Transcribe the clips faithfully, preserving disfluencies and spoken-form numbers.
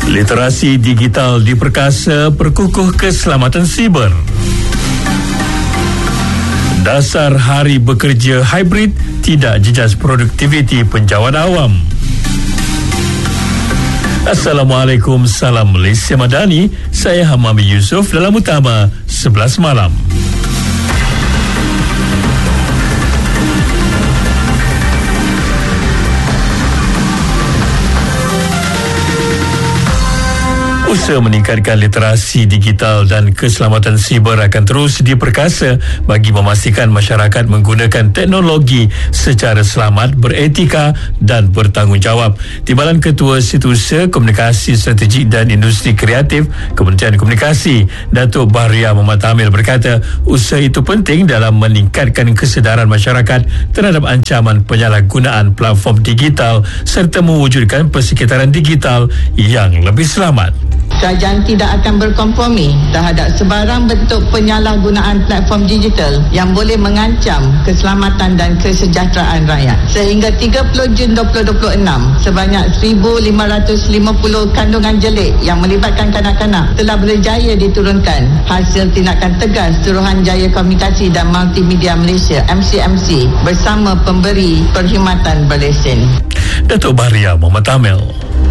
Literasi digital diperkasa perkukuh keselamatan siber. Dasar hari bekerja hybrid tidak jejas produktiviti penjawat awam. Assalamualaikum, salam Malaysia Madani. Saya Hamami Yusof dalam Utama sebelas malam. Usaha meningkatkan literasi digital dan keselamatan siber akan terus diperkasa bagi memastikan masyarakat menggunakan teknologi secara selamat, beretika dan bertanggungjawab. Timbalan Ketua Setiausaha Komunikasi Strategik dan Industri Kreatif Kementerian Komunikasi, Datuk Bahria Muhammad Amil berkata, usaha itu penting dalam meningkatkan kesedaran masyarakat terhadap ancaman penyalahgunaan platform digital serta mewujudkan persekitaran digital yang lebih selamat. Kerajaan tidak akan berkompromi terhadap sebarang bentuk penyalahgunaan platform digital yang boleh mengancam keselamatan dan kesejahteraan rakyat. Sehingga tiga puluh Jun dua ribu dua puluh enam, sebanyak seribu lima ratus lima puluh kandungan jelik yang melibatkan kanak-kanak telah berjaya diturunkan hasil tindakan tegas Suruhanjaya Komunikasi dan Multimedia Malaysia M C M C bersama pemberi perkhidmatan berlesen. Datuk Bahria Muhammad Amil.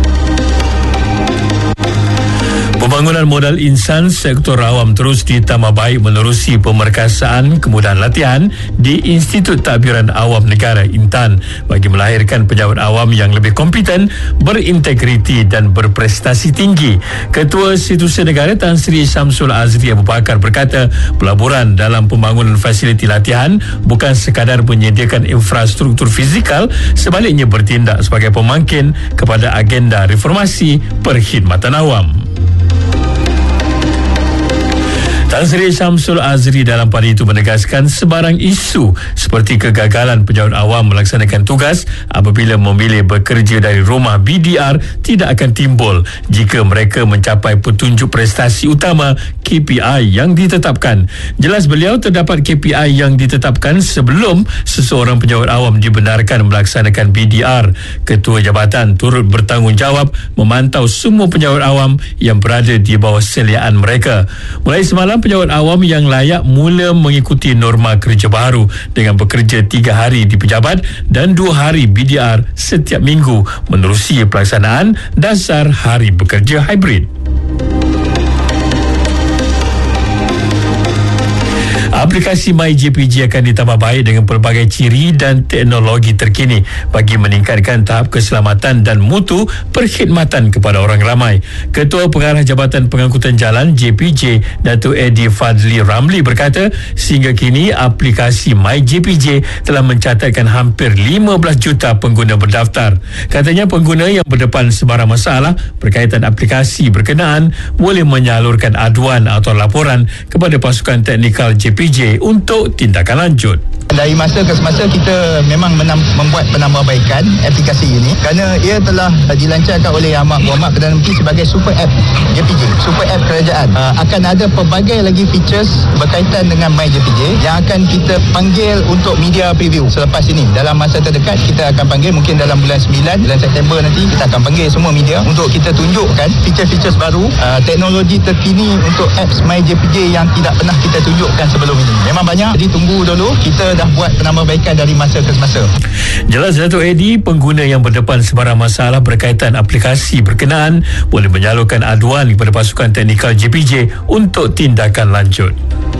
Pembangunan modal insan sektor awam terus ditambah baik menerusi pemerkasaan kemudahan latihan di Institut Tadbiran Awam Negara Intan bagi melahirkan pejabat awam yang lebih kompeten, berintegriti dan berprestasi tinggi. Ketua Setiausaha Negara Tan Sri Syamsul Azri Abu Bakar berkata, pelaburan dalam pembangunan fasiliti latihan bukan sekadar menyediakan infrastruktur fizikal, sebaliknya bertindak sebagai pemangkin kepada agenda reformasi perkhidmatan awam. Tan Sri Syamsul Azri dalam pada itu menegaskan sebarang isu seperti kegagalan pejabat awam melaksanakan tugas apabila memilih bekerja dari rumah B D R tidak akan timbul jika mereka mencapai petunjuk prestasi utama K P I yang ditetapkan. Jelas beliau terdapat K P I yang ditetapkan sebelum seseorang pejabat awam dibenarkan melaksanakan B D R. Ketua jabatan turut bertanggungjawab memantau semua pejabat awam yang berada di bawah seliaan mereka. Mulai semalam, pejabat awam yang layak mula mengikuti norma kerja baru dengan bekerja tiga hari di pejabat dan dua hari B D R setiap minggu menerusi pelaksanaan dasar hari bekerja hybrid. Aplikasi MyJPJ akan ditambah baik dengan pelbagai ciri dan teknologi terkini bagi meningkatkan tahap keselamatan dan mutu perkhidmatan kepada orang ramai. Ketua Pengarah Jabatan Pengangkutan Jalan J P J, Datuk Eddie Fadli Ramli berkata, sehingga kini aplikasi MyJPJ telah mencatatkan hampir lima belas juta pengguna berdaftar. Katanya pengguna yang berdepan sebarang masalah berkaitan aplikasi berkenaan boleh menyalurkan aduan atau laporan kepada pasukan teknikal J P J untuk tindakan lanjut. Dari masa ke semasa kita memang menam, membuat penambahbaikan aplikasi ini kerana ia telah dilancarkan oleh Yang Amat Berhormat Perdana Menteri sebagai super app J P J, super app kerajaan. Uh, akan ada pelbagai lagi features berkaitan dengan MyJPJ yang akan kita panggil untuk media preview selepas ini. Dalam masa terdekat kita akan panggil, mungkin dalam bulan sembilan, bulan September nanti kita akan panggil semua media untuk kita tunjukkan feature-features baru, uh, teknologi terkini untuk apps MyJPJ yang tidak pernah kita tunjukkan sebelum ini. Memang banyak, jadi tunggu dulu, kita dah buat penambahbaikan dari masa ke semasa. Jelas Datuk Eddie, pengguna yang berdepan sebarang masalah berkaitan aplikasi berkenaan boleh menyalurkan aduan kepada pasukan teknikal J P J untuk tindakan lanjut.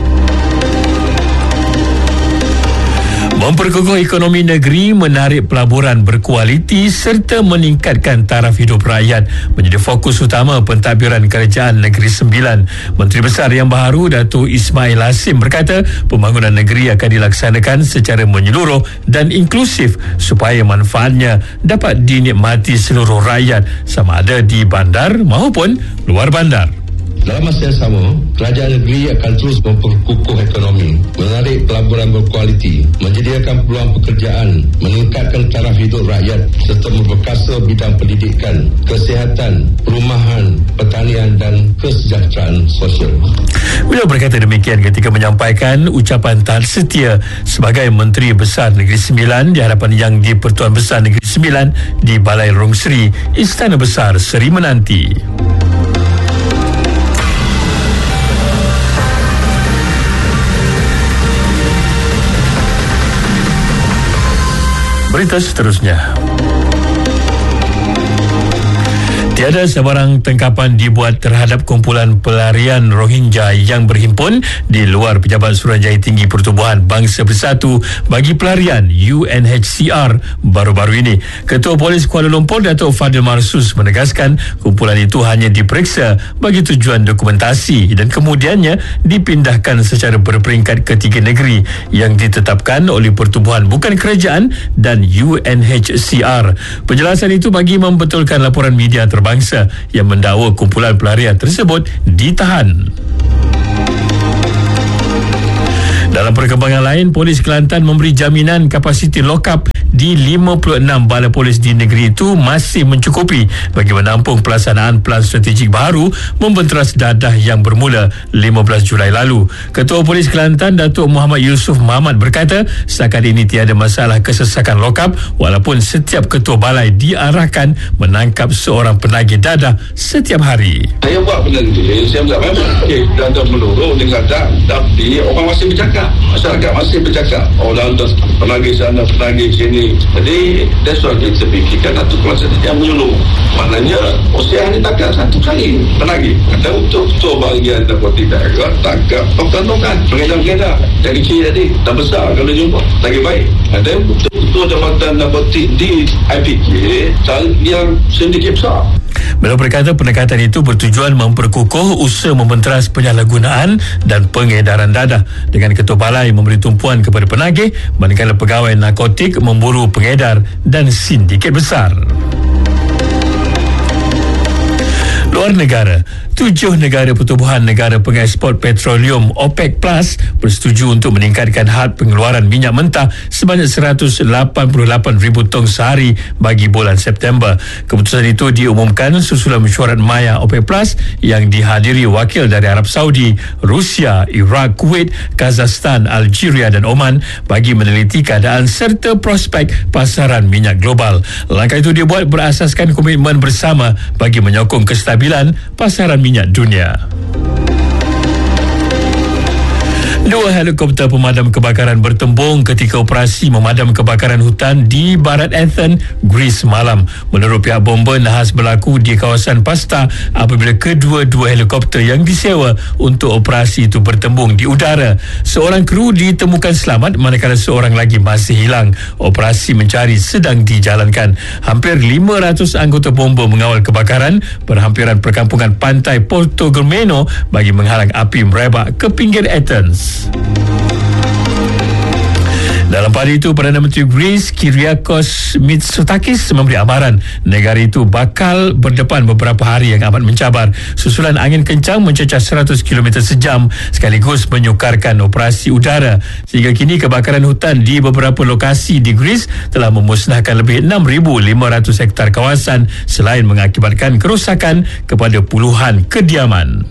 Memperkukuh ekonomi negeri, menarik pelaburan berkualiti serta meningkatkan taraf hidup rakyat menjadi fokus utama pentadbiran Kerajaan Negeri Sembilan. Menteri Besar yang baru, Datuk Ismail Hasim berkata, pembangunan negeri akan dilaksanakan secara menyeluruh dan inklusif supaya manfaatnya dapat dinikmati seluruh rakyat sama ada di bandar maupun luar bandar. Dalam masa yang sama, kerajaan negeri akan terus memperkukuh ekonomi, menarik pelaburan berkualiti, menyediakan peluang pekerjaan, meningkatkan taraf hidup rakyat serta memperkasa bidang pendidikan, kesihatan, perumahan, pertanian dan kesejahteraan sosial. Beliau berkata demikian ketika menyampaikan ucapan taat setia sebagai Menteri Besar Negeri Sembilan di hadapan Yang di-Pertuan Besar Negeri Sembilan di Balai Rong Sri, Istana Besar Seri Menanti. Berita seterusnya. Tiada sebarang tangkapan dibuat terhadap kumpulan pelarian Rohingya yang berhimpun di luar Pejabat Suruhanjaya Tinggi Pertubuhan Bangsa Bersatu bagi Pelarian U N H C R baru-baru ini. Ketua Polis Kuala Lumpur Datuk Fadil Marsus menegaskan kumpulan itu hanya diperiksa bagi tujuan dokumentasi dan kemudiannya dipindahkan secara berperingkat ke tiga negeri yang ditetapkan oleh Pertubuhan Bukan Kerajaan dan U N H C R. Penjelasan itu bagi membetulkan laporan media terbang bangsa yang mendakwa kumpulan pelarian tersebut ditahan. Dalam perkembangan lain, Polis Kelantan memberi jaminan kapasiti lokap di lima puluh enam balai polis di negeri itu masih mencukupi bagi menampung pelaksanaan Pelan Strategik Baharu Membenteras Dadah yang bermula lima belas Julai lalu. Ketua Polis Kelantan Datuk Muhammad Yusof Mahmad berkata, setakat ini tiada masalah kesesakan lokap walaupun setiap ketua balai diarahkan menangkap seorang penagih dadah setiap hari. Saya buat benda ni, saya buat memang okay, dadah menurun dengan dadah, tapi orang masih bercakap, masyarakat masih bercakap, oh dadah penagih sana, penagih sini. Jadi that's why kita fikirkan satu kelas yang menyuluh. Maknanya usia ini takkan satu kali penagih. Ada untuk ketua bahagian narkotik daerah tangkap pertanungan pengedar-pengedar yang kecil tadi dah besar kalau jumpa lagi baik. Ada untuk ketua jabatan narkotik di I P K yang sedikit besar. Beliau berkata pendekatan itu bertujuan memperkukuh usaha membenteras penyalahgunaan dan pengedaran dadah dengan ketua balai memberi tumpuan kepada penagih manakala pegawai narkotik memburu pengedar dan sindiket besar. Luar negara, tujuh negara pertubuhan negara pengeksport petroleum OPEC Plus bersetuju untuk meningkatkan had pengeluaran minyak mentah sebanyak seratus lapan puluh lapan ribu tong sehari bagi bulan September. Keputusan itu diumumkan susulan mesyuarat maya OPEC Plus yang dihadiri wakil dari Arab Saudi, Rusia, Iraq, Kuwait, Kazakhstan, Algeria dan Oman bagi meneliti keadaan serta prospek pasaran minyak global. Langkah itu dibuat berasaskan komitmen bersama bagi menyokong kestabilan pasaran minyak dunia. Dua helikopter pemadam kebakaran bertembung ketika operasi memadam kebakaran hutan di barat Athens, Greece malam. Menurut pihak bomba, nahas berlaku di kawasan Pasta apabila kedua-dua helikopter yang disewa untuk operasi itu bertembung di udara. Seorang kru ditemukan selamat manakala seorang lagi masih hilang. Operasi mencari sedang dijalankan. Hampir lima ratus anggota bomba mengawal kebakaran berhampiran perkampungan pantai Porto Germano bagi menghalang api merebak ke pinggir Athens. Dalam pada itu, Perdana Menteri Greece Kyriakos Mitsotakis memberi amaran negara itu bakal berdepan beberapa hari yang amat mencabar susulan angin kencang mencecah seratus kilometer sejam sekaligus menyukarkan operasi udara. Sehingga kini kebakaran hutan di beberapa lokasi di Greece telah memusnahkan lebih enam ribu lima ratus hektar kawasan selain mengakibatkan kerosakan kepada puluhan kediaman.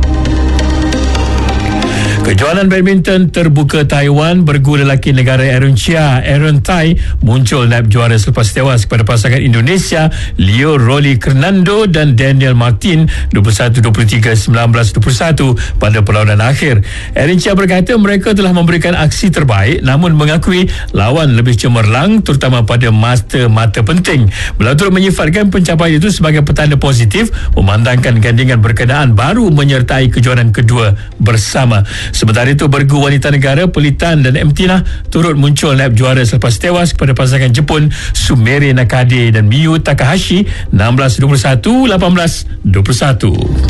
Kejuaraan badminton terbuka Taiwan, bergu lelaki negara Aaron Chia, Aaron Tai muncul naib juara selepas tewas kepada pasangan Indonesia Leo Rolly Fernando dan Daniel Martin dua puluh satu dua puluh tiga, sembilan belas dua puluh satu pada perlawanan akhir. Aaron Chia berkata mereka telah memberikan aksi terbaik namun mengakui lawan lebih cemerlang terutama pada mata-mata penting. Beliau turut menyifatkan pencapaian itu sebagai petanda positif memandangkan gandingan berkenaan baru menyertai kejuaraan kedua bersama. Sementara itu, bergu wanita negara Pelitan dan Emtinah turut muncul naib juara selepas tewas kepada pasangan Jepun Sumere Nakade dan Miyu Takahashi enam belas dua puluh satu, lapan belas dua puluh satu.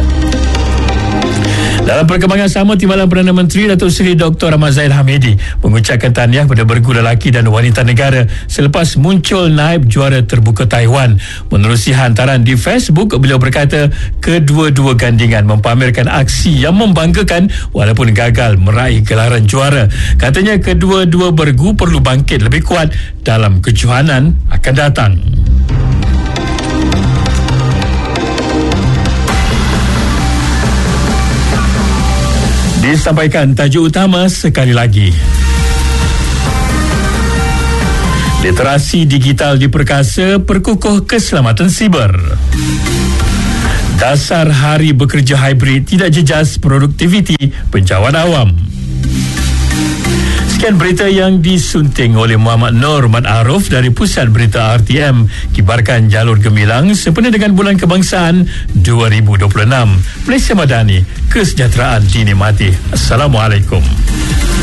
Dalam perkembangan sama, Timbalan Perdana Menteri Datuk Seri Doktor Ahmad Zahid Hamidi mengucapkan tahniah kepada bergu lelaki dan wanita negara selepas muncul naib juara terbuka Taiwan. Menerusi hantaran di Facebook, beliau berkata kedua-dua gandingan mempamerkan aksi yang membanggakan walaupun gagal meraih gelaran juara. Katanya kedua-dua bergu perlu bangkit lebih kuat dalam kejohanan akan datang. Disampaikan tajuk utama sekali lagi. Literasi digital diperkasa, perkukuh keselamatan siber. Dasar hari bekerja hybrid tidak jejas produktiviti pencawan awam. Sekian berita yang disunting oleh Muhammad Nur Mat Aruf dari Pusat Berita R T M. Kibarkan jalur gemilang sempena dengan Bulan Kebangsaan dua ribu dua puluh enam. Malaysia Madani, kesejahteraan dinikmati. Assalamualaikum.